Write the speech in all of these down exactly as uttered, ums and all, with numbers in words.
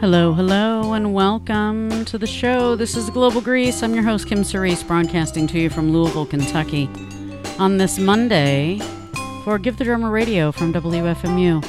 Hello, hello, and welcome to the show. This is Global Grease. I'm your host, Kim Cerise, broadcasting to you from Louisville, Kentucky on this Monday for Give the Drummer Radio from W F M U.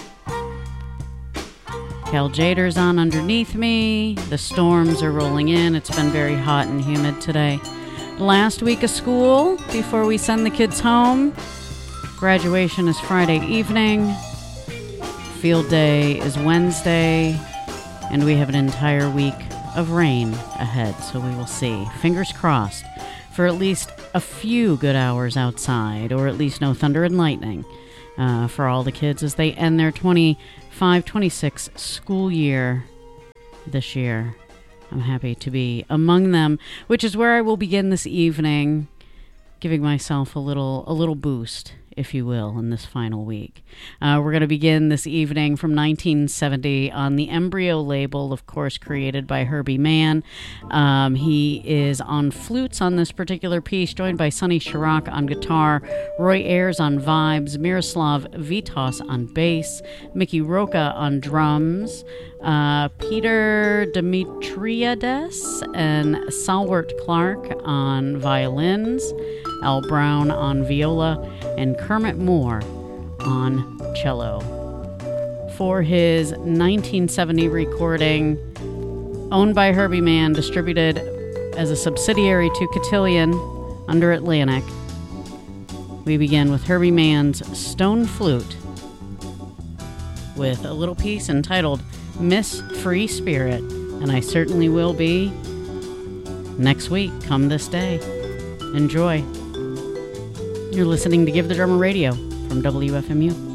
Cal Jader's on underneath me. The storms are rolling in. It's been very hot and humid today. Last week of school before we send the kids home. Graduation is Friday evening. Field day is Wednesday. And we have an entire week of rain ahead, so we will see. Fingers crossed for at least a few good hours outside, or at least no thunder and lightning uh, for all the kids as they end their twenty-five twenty-six school year this year. I'm happy to be among them, which is where I will begin this evening, giving myself a little a little boost, if you will, in this final week. Uh, we're going to begin this evening from nineteen seventy on the Embryo label, of course, created by Herbie Mann. Um, he is on flutes on this particular piece, joined by Sonny Chirac on guitar, Roy Ayers on vibes, Miroslav Vitas on bass, Mickey Roca on drums, uh, Peter Dimitriades and Salwart Clark on violins, Al Brown on viola, and Kermit Moore on cello. For his nineteen seventy recording, owned by Herbie Mann, distributed as a subsidiary to Cotillion under Atlantic, we begin with Herbie Mann's Stone Flute with a little piece entitled Miss Free Spirit, and I certainly will be next week, come this day. Enjoy. You're listening to Give the Drummer Radio from W F M U.